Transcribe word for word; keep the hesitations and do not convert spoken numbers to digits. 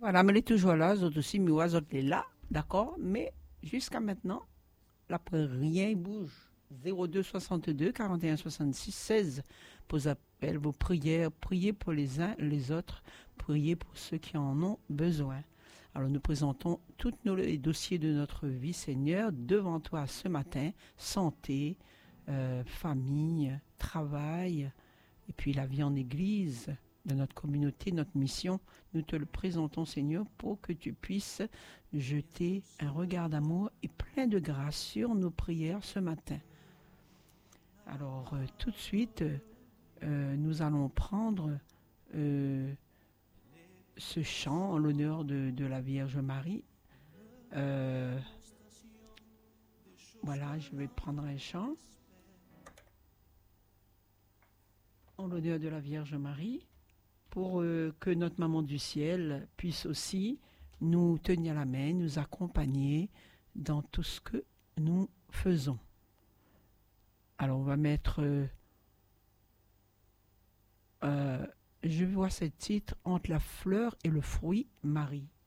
Voilà, mais elle est toujours là, les autres aussi, mais les autres est là, d'accord? Mais jusqu'à maintenant, là, après, rien ne bouge. zéro deux soixante-deux quarante et un soixante-six seize pour vos appels, vos prières, priez pour les uns les autres, priez pour ceux qui en ont besoin. Alors nous présentons tous nos les dossiers de notre vie, Seigneur, devant toi ce matin, santé, euh, famille, travail, et puis la vie en Église, de notre communauté, notre mission. Nous te le présentons, Seigneur, pour que tu puisses jeter un regard d'amour et plein de grâce sur nos prières ce matin. Alors, euh, tout de suite, euh, nous allons prendre euh, ce chant en l'honneur de, de la Vierge Marie. Euh, voilà, je vais prendre un chant en l'honneur de la Vierge Marie pour euh, que notre maman du ciel puisse aussi nous tenir la main, nous accompagner dans tout ce que nous faisons. Alors, on va mettre... Euh, euh, je vois ce titre entre la fleur et le fruit, Marie.